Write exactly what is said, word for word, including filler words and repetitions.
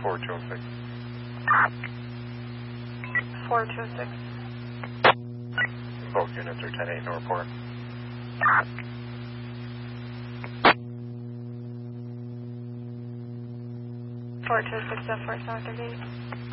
four two six. four two six. Both units are ten eight Northport. four two six F four seven thirty-eight.